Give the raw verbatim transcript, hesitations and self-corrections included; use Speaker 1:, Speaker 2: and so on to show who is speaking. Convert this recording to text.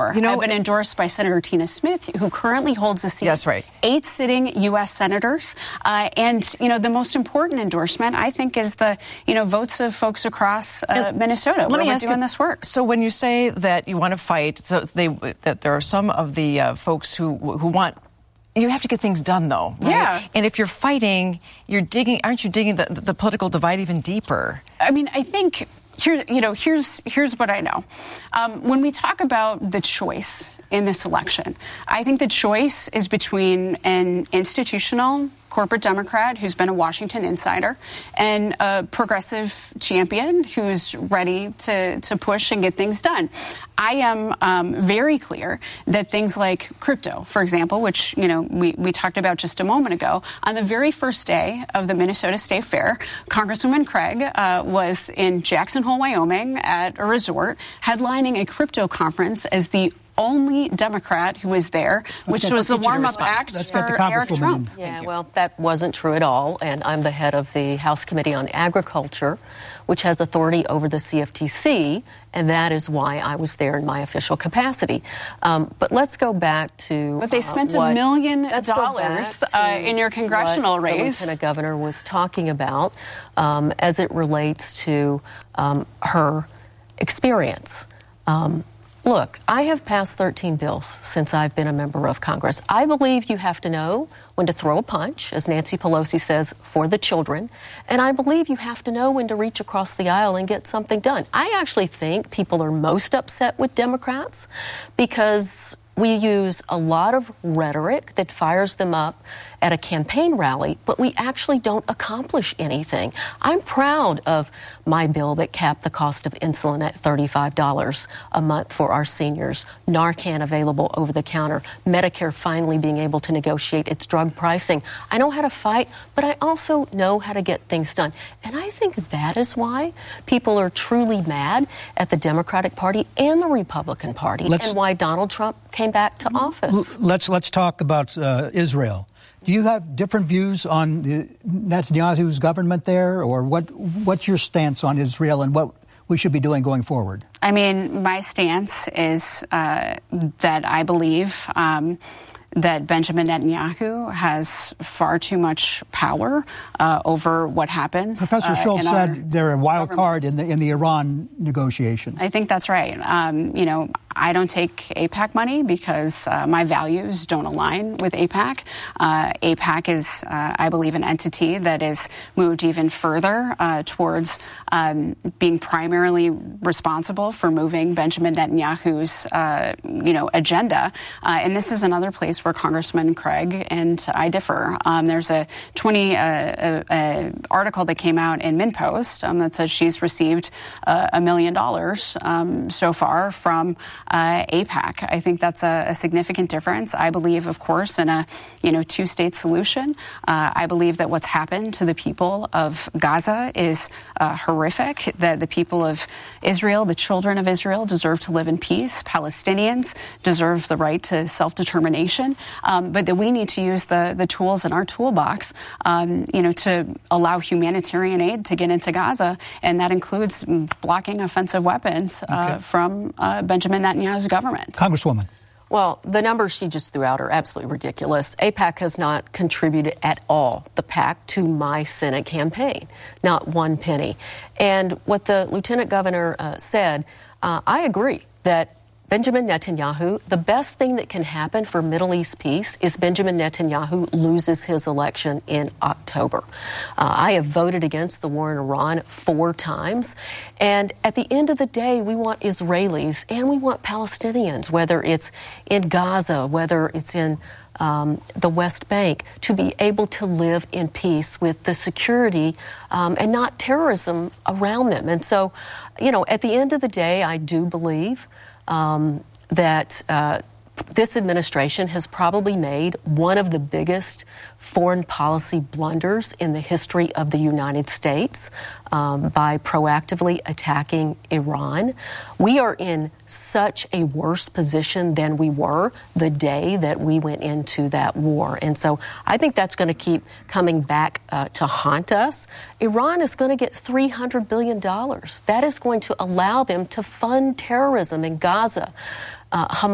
Speaker 1: before.
Speaker 2: You know,
Speaker 1: have been endorsed by Senator Tina Smith, who currently holds a seat.
Speaker 2: That's right.
Speaker 1: Eight sitting U S senators. Uh, and, you know, the most important endorsement, I think, is the, you know, votes of folks across uh, Minnesota
Speaker 2: let
Speaker 1: where
Speaker 2: me
Speaker 1: we're
Speaker 2: ask
Speaker 1: doing
Speaker 2: you,
Speaker 1: this work.
Speaker 2: So when you say that you want to fight, so they that there are some of the uh, folks who who want. You have to get things done, though, right?
Speaker 1: Yeah.
Speaker 2: And if you're fighting, you're digging. Aren't you digging the, the political divide even deeper?
Speaker 1: I mean, I think here, you know, here's here's what I know. Um, when we talk about the choice in this election, I think the choice is between an institutional corporate Democrat who's been a Washington insider and a progressive champion who's ready to, to push and get things done. I am um, very clear that things like crypto, for example, which, you know, we, we talked about just a moment ago, on the very first day of the Minnesota State Fair, Congresswoman Craig uh, was in Jackson Hole, Wyoming at a resort headlining a crypto conference as the only Democrat who was there, which
Speaker 3: get,
Speaker 1: was the warm-up
Speaker 3: response.
Speaker 1: act
Speaker 3: let's
Speaker 1: for Eric Trump.
Speaker 3: In.
Speaker 4: Yeah, well, that wasn't true at all. And I'm the head of the House Committee on Agriculture, which has authority over the C F T C, and that is why I was there in my official capacity. Um, but let's go back to
Speaker 1: But they spent
Speaker 4: uh, what,
Speaker 1: a million dollars uh, in your congressional
Speaker 4: what
Speaker 1: race.
Speaker 4: The Lieutenant Governor was talking about um, as it relates to um, her experience. Um, Look, I have passed thirteen bills since I've been a member of Congress. I believe you have to know when to throw a punch, as Nancy Pelosi says, for the children. And I believe you have to know when to reach across the aisle and get something done. I actually think people are most upset with Democrats because we use a lot of rhetoric that fires them up at a campaign rally, but we actually don't accomplish anything. I'm proud of my bill that capped the cost of insulin at thirty-five dollars a month for our seniors, Narcan available over the counter, Medicare finally being able to negotiate its drug pricing. I know how to fight, but I also know how to get things done. And I think that is why people are truly mad at the Democratic Party and the Republican Party,
Speaker 3: let's,
Speaker 4: and why Donald Trump came back to office.
Speaker 3: Let's, let's talk about uh, Israel. Do you have different views on the Netanyahu's government there, or what? What's your stance on Israel and what we should be doing going forward?
Speaker 1: I mean, my stance is uh, that I believe um, that Benjamin Netanyahu has far too much power uh, over what happens.
Speaker 3: Professor
Speaker 1: uh,
Speaker 3: Schultz said they're a wild card in the in the Iran negotiations.
Speaker 1: I think that's right. Um, you know, I don't take AIPAC money because uh, my values don't align with AIPAC. Uh, AIPAC is, uh, I believe, an entity that is moved even further uh, towards um, being primarily responsible for moving Benjamin Netanyahu's, uh, you know, agenda. Uh, and this is another place where Congressman Craig and I differ. Um, there's a twenty uh, a, a article that came out in MinnPost um, that says she's received uh, a million dollars um, so far from Uh, AIPAC. I think that's a, a significant difference. I believe, of course, in a you know two-state solution. Uh, I believe that what's happened to the people of Gaza is uh, horrific. That the people of Israel, the children of Israel, deserve to live in peace. Palestinians deserve the right to self-determination. Um, but that we need to use the the tools in our toolbox, um, you know, to allow humanitarian aid to get into Gaza, and that includes blocking offensive weapons uh,
Speaker 3: okay.
Speaker 1: from uh, Benjamin Netanyahu's government.
Speaker 3: Congresswoman.
Speaker 4: Well, the numbers she just threw out are absolutely ridiculous. AIPAC has not contributed at all, the PAC, to my Senate campaign, not one penny. And what the Lieutenant Governor uh, said, uh, I agree that Benjamin Netanyahu, the best thing that can happen for Middle East peace is Benjamin Netanyahu loses his election in October. Uh, I have voted against the war in Iran four times. And at the end of the day, we want Israelis and we want Palestinians, whether it's in Gaza, whether it's in Um, the West Bank, to be able to live in peace with the security um, and not terrorism around them. And so, you know, at the end of the day, I do believe um, that uh, this administration has probably made one of the biggest foreign policy blunders in the history of the United States um, by proactively attacking Iran. We are in such a worse position than we were the day that we went into that war. And so I think that's going to keep coming back uh, to haunt us. Iran is going to get three hundred billion dollars. That is going to allow them to fund terrorism in Gaza. Uh,